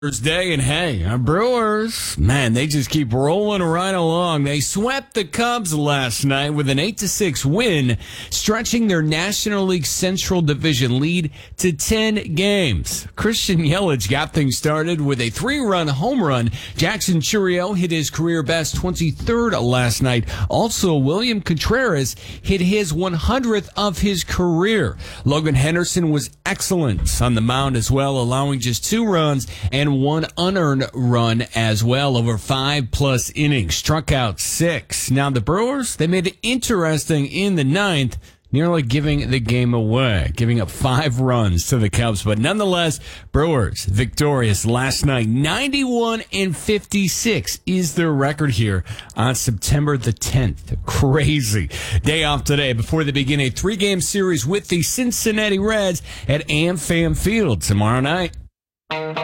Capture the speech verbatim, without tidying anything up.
Thursday, and hey, our Brewers, man, they just keep rolling right along. They swept the Cubs last night with an eight to six win, stretching their National League Central Division lead to ten games. Christian Yelich got things started with a three-run home run. Jackson Chourio hit his career best twenty-third last night. Also, William Contreras hit his one hundredth of his career. Logan Henderson was excellent on the mound as well, allowing just two runs and one unearned run as well over five plus innings. Struck out six. Now the Brewers, they made it interesting in the ninth, nearly giving the game away, giving up five runs to the Cubs. But nonetheless, Brewers victorious last night. ninety-one and fifty-six is their record here on September the tenth. Crazy day off today before they begin a three-game series with the Cincinnati Reds at AmFam Field tomorrow night.